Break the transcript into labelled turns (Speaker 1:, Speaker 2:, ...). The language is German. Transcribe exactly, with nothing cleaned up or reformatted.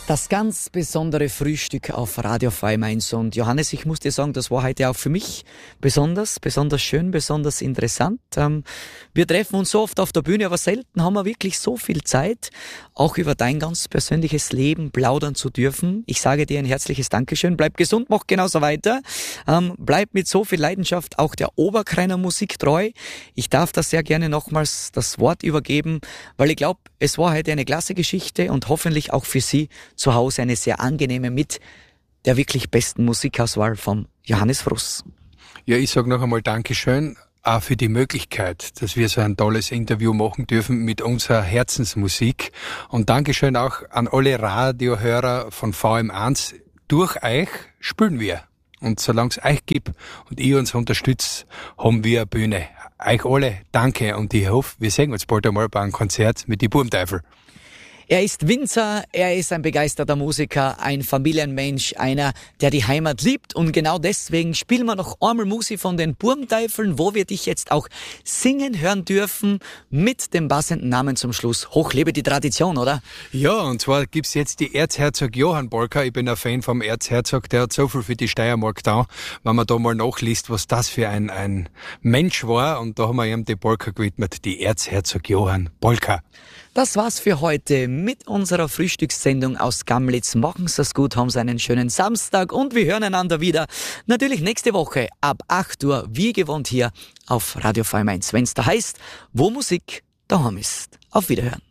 Speaker 1: Das ganz besondere Frühstück auf Radio Frei Mainz. Und Johannes, ich muss dir sagen, das war heute auch für mich besonders, besonders schön, besonders interessant. Ähm, wir treffen uns so oft auf der Bühne, aber selten haben wir wirklich so viel Zeit, auch über dein ganz persönliches Leben plaudern zu dürfen. Ich sage dir ein herzliches Dankeschön. Bleib gesund, mach genauso weiter. Ähm, bleib mit so viel Leidenschaft auch der Oberkreiner Musik treu. Ich darf das sehr gerne nochmals das Wort übergeben, weil ich glaube, es war heute eine klasse Geschichte und hoffentlich auch für Sie zu Hause eine sehr angenehme mit der wirklich besten Musikauswahl vom Johannes Fruss.
Speaker 2: Ja, ich sage noch einmal Dankeschön, auch für die Möglichkeit, dass wir so ein tolles Interview machen dürfen mit unserer Herzensmusik. Und Dankeschön auch an alle Radiohörer von V M eins. Durch euch spielen wir. Und solange es euch gibt und ihr uns unterstützt, haben wir eine Bühne. Euch alle danke und ich hoffe, wir sehen uns bald einmal bei einem Konzert mit die Burmteufel.
Speaker 1: Er ist Winzer, er ist ein begeisterter Musiker, ein Familienmensch, einer, der die Heimat liebt. Und genau deswegen spielen wir noch einmal Musik von den Burmteufeln, wo wir dich jetzt auch singen hören dürfen, mit dem passenden Namen zum Schluss. Hoch lebe die Tradition, oder?
Speaker 2: Ja, und zwar gibt's jetzt die Erzherzog Johann Polka. Ich bin ein Fan vom Erzherzog, der hat so viel für die Steiermark getan. Wenn man da mal nachliest, was das für ein, ein Mensch war, und da haben wir ihm die Polka gewidmet, die Erzherzog Johann Polka.
Speaker 1: Das war's für heute mit unserer Frühstückssendung aus Gamlitz. Machen Sie es gut, haben Sie einen schönen Samstag und wir hören einander wieder. Natürlich nächste Woche ab acht Uhr, wie gewohnt hier auf Radio Frei Mainz. Wenn's da heißt, wo Musik daheim ist. Auf Wiederhören.